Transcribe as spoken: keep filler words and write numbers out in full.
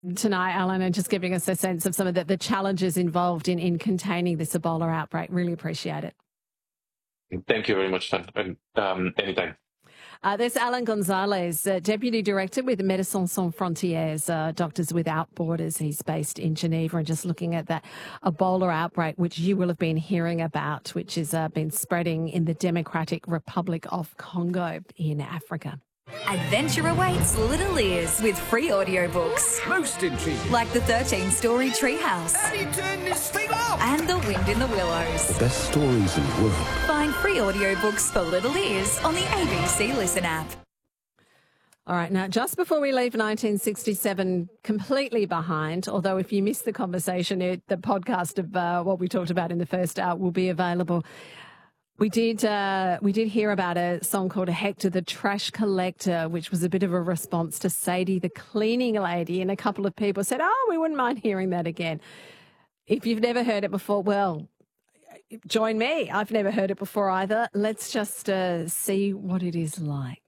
tonight, Alan, and just giving us a sense of some of the, the challenges involved in, in containing this Ebola outbreak. Really appreciate it. Thank you very much, Tan. And um, anytime. Uh, there's Alan Gonzalez, uh, Deputy Director with Médecins Sans Frontières, uh, Doctors Without Borders. He's based in Geneva, and just looking at that Ebola outbreak, which you will have been hearing about, which has uh, been spreading in the Democratic Republic of Congo in Africa. Adventure awaits little ears with free audiobooks. Most intriguing. Like the thirteen-story Treehouse. How do you turn this thing off? And The Wind in the Willows. The best stories in the world. Find free audiobooks for little ears on the A B C Listen app. All right, now, just before we leave nineteen sixty-seven completely behind, although if you missed the conversation, it, the podcast of uh, what we talked about in the first hour will be available. We did uh, we did hear about a song called Hector the Trash Collector, which was a bit of a response to Sadie the cleaning lady, and a couple of people said, oh, we wouldn't mind hearing that again. If you've never heard it before, well, join me. I've never heard it before either. Let's just uh, see what it is like.